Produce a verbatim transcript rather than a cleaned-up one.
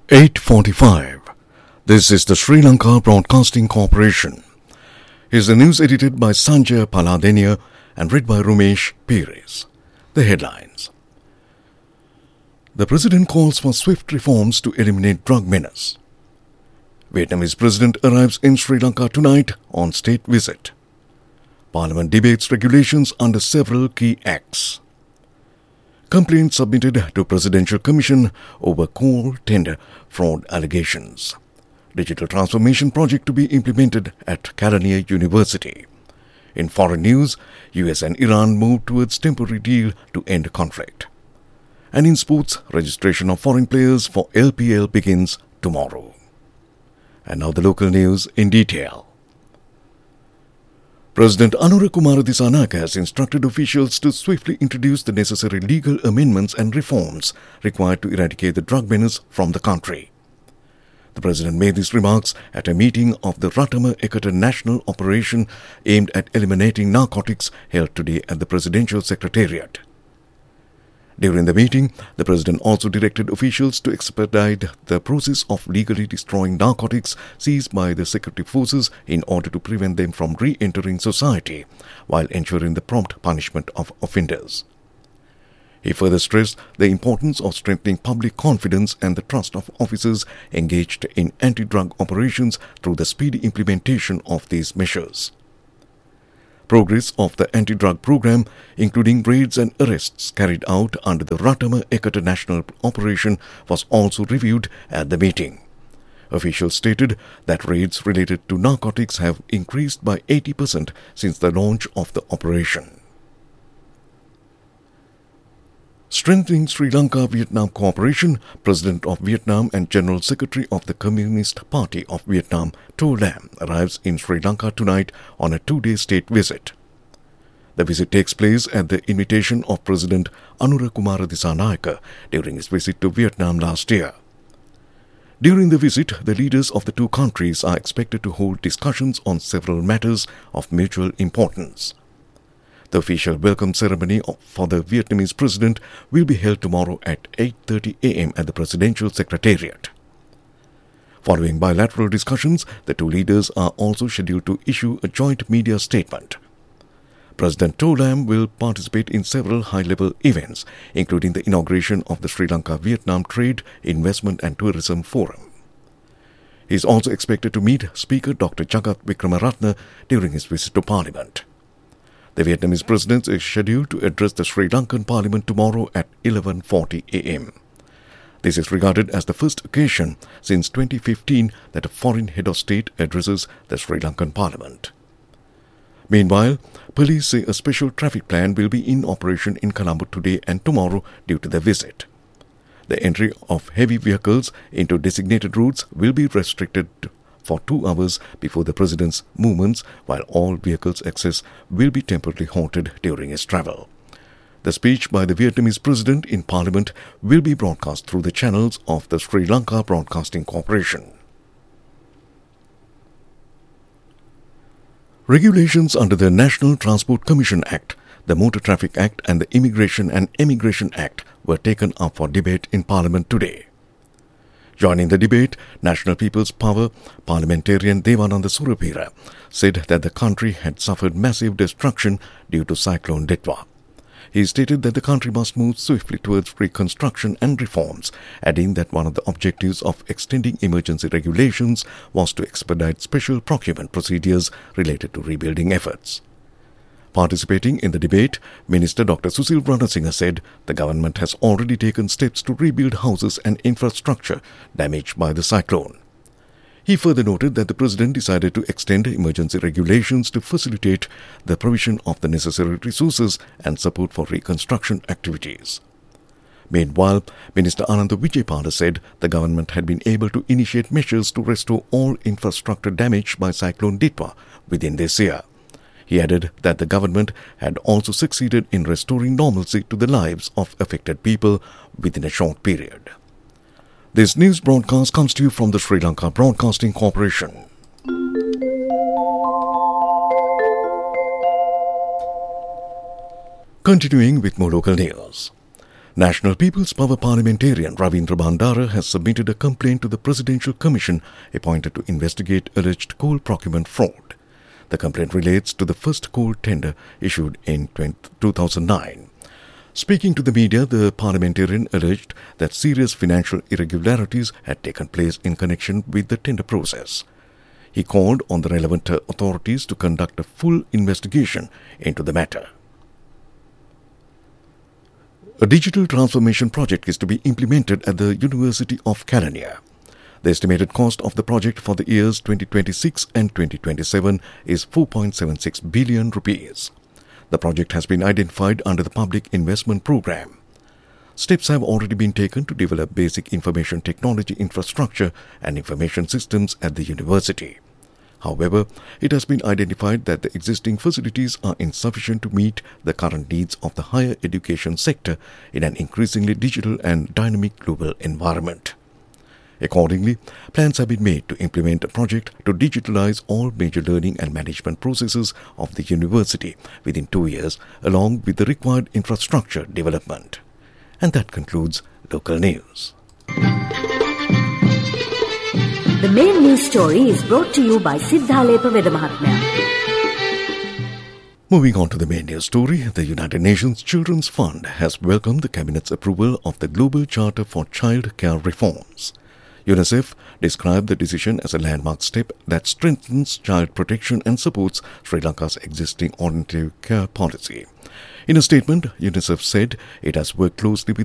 eight forty-five. This is the Sri Lanka Broadcasting Corporation. Here's the news edited by Sanjay Paladenia and read by Rumesh Pires. The headlines. The President calls for swift reforms to eliminate drug menace. Vietnamese President arrives in Sri Lanka tonight on state visit. Parliament debates regulations under several key acts. Complaint submitted to Presidential Commission over coal tender fraud allegations. Digital transformation project to be implemented at Kelaniya University. In foreign news, U S and Iran move towards temporary deal to end conflict. And in sports, registration of foreign players for L P L begins tomorrow. And now the local news in detail. President Anura Kumara Dissanayake has instructed officials to swiftly introduce the necessary legal amendments and reforms required to eradicate the drug menace from the country. The President made these remarks at a meeting of the Ratama Ekata National Operation aimed at eliminating narcotics held today at the Presidential Secretariat. During the meeting, the President also directed officials to expedite the process of legally destroying narcotics seized by the security forces in order to prevent them from re-entering society, while ensuring the prompt punishment of offenders. He further stressed the importance of strengthening public confidence and the trust of officers engaged in anti-drug operations through the speedy implementation of these measures. Progress of the anti-drug program, including raids and arrests carried out under the Ratama Ekata National Operation, was also reviewed at the meeting. Officials stated that raids related to narcotics have increased by eighty percent since the launch of the operation. Strengthening Sri Lanka-Vietnam cooperation, President of Vietnam and General Secretary of the Communist Party of Vietnam, To Lam, arrives in Sri Lanka tonight on a two-day state visit. The visit takes place at the invitation of President Anura Kumara Dissanayake during his visit to Vietnam last year. During the visit, the leaders of the two countries are expected to hold discussions on several matters of mutual importance. The official welcome ceremony for the Vietnamese president will be held tomorrow at eight thirty a m at the Presidential Secretariat. Following bilateral discussions, the two leaders are also scheduled to issue a joint media statement. President To Lam will participate in several high-level events, including the inauguration of the Sri Lanka-Vietnam Trade, Investment and Tourism Forum. He is also expected to meet Speaker Doctor Jagat Wickramaratne during his visit to Parliament. The Vietnamese president is scheduled to address the Sri Lankan Parliament tomorrow at eleven forty a m This is regarded as the first occasion since twenty fifteen that a foreign head of state addresses the Sri Lankan Parliament. Meanwhile, police say a special traffic plan will be in operation in Colombo today and tomorrow due to the visit. The entry of heavy vehicles into designated routes will be restricted for two hours before the President's movements, while all vehicles' access will be temporarily halted during his travel. The speech by the Vietnamese President in Parliament will be broadcast through the channels of the Sri Lanka Broadcasting Corporation. Regulations under the National Transport Commission Act, the Motor Traffic Act and the Immigration and Emigration Act were taken up for debate in Parliament today. Joining the debate, National People's Power parliamentarian Devananda Surabhira said that the country had suffered massive destruction due to Cyclone Detwa. He stated that the country must move swiftly towards reconstruction and reforms, adding that one of the objectives of extending emergency regulations was to expedite special procurement procedures related to rebuilding efforts. Participating in the debate, Minister Doctor Susil Ranasinghe said the government has already taken steps to rebuild houses and infrastructure damaged by the cyclone. He further noted that the President decided to extend emergency regulations to facilitate the provision of the necessary resources and support for reconstruction activities. Meanwhile, Minister Ananda Vijaypada said the government had been able to initiate measures to restore all infrastructure damaged by Cyclone Detwa within this year. He added that the government had also succeeded in restoring normalcy to the lives of affected people within a short period. This news broadcast comes to you from the Sri Lanka Broadcasting Corporation. Continuing with more local news. National People's Power parliamentarian Ravindra Bhandara has submitted a complaint to the Presidential Commission appointed to investigate alleged coal procurement fraud. The complaint relates to the first coal tender issued in two thousand nine. Speaking to the media, the parliamentarian alleged that serious financial irregularities had taken place in connection with the tender process. He called on the relevant authorities to conduct a full investigation into the matter. A digital transformation project is to be implemented at the University of Kelaniya. The estimated cost of the project for the years twenty twenty-six and twenty twenty-seven is four point seven six billion rupees. The project has been identified under the Public Investment Program. Steps have already been taken to develop basic information technology infrastructure and information systems at the university. However, it has been identified that the existing facilities are insufficient to meet the current needs of the higher education sector in an increasingly digital and dynamic global environment. Accordingly, plans have been made to implement a project to digitalize all major learning and management processes of the university within two years, along with the required infrastructure development. And that concludes local news. The main news story is brought to you by Siddhalepa Vedamahatmya. Moving on to the main news story, the United Nations Children's Fund has welcomed the Cabinet's approval of the Global Charter for Child Care Reforms. UNICEF described the decision as a landmark step that strengthens child protection and supports Sri Lanka's existing alternative care policy. In a statement, UNICEF said it has worked closely with